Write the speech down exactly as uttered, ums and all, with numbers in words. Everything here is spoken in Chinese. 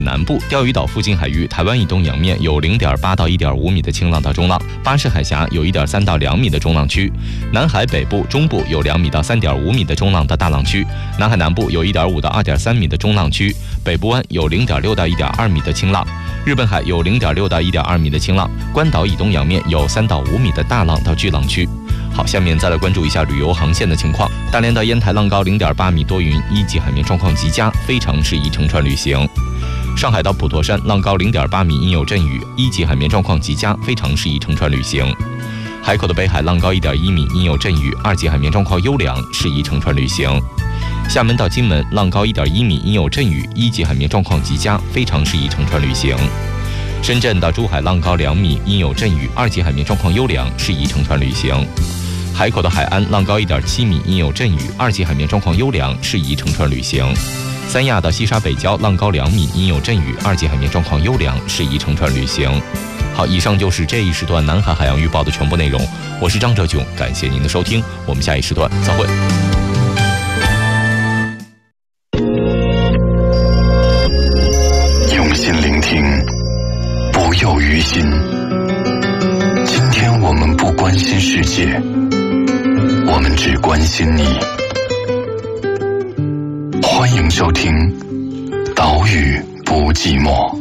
南部钓鱼岛附近海域，台湾以东洋面有 零点八到一点五米的轻浪到中浪，巴士海峡有 一点三到两米的中浪区，南海北部、中部有两米到三点五米的中浪到大浪区，南海南部有 一点五到二点三米的中浪区，北部湾有 零点六到一点二米的轻浪，日本海有 零点六到一点二米的轻浪，关岛以东洋面有三到五米的大浪到巨浪区。好，下面再来关注一下旅游航线的情况。大连到烟台浪高 零点八米，多云，一级海面状况极佳，非常适宜乘船旅行。上海到普陀山浪高 零点八米，阴有阵雨，一级海面状况极佳，非常适宜乘船旅行。海口的北海浪高 一点一米，阴有阵雨，二级海面状况优良，适宜乘船旅行。厦门到金门浪高 一点一米，阴有阵雨，一级海面状况极佳，非常适宜乘船旅行。深圳到珠海浪高两米，阴有阵雨，二级海面状况优良，适宜乘船旅行。海口的海安浪高 一点七米，阴有阵雨，二级海面状况优良，适宜乘船旅行。三亚到西沙北礁浪高两米，阴有阵雨，二级海面状况优良，适宜乘船旅行。好，以上就是这一时段南海海洋预报的全部内容。我是张哲炯，感谢您的收听，我们下一时段再会。 用心聆听，不囿于心。今天我们不关心世界，我们只关心你。欢迎收听《岛屿不寂寞》。